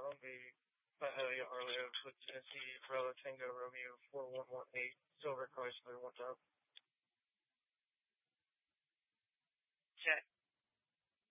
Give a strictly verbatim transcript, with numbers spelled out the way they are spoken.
Romeo, Mahalia Arlev with Tennessee, Bravo Tango Romeo four one one eight, Silver Chrysler, what's up? Check.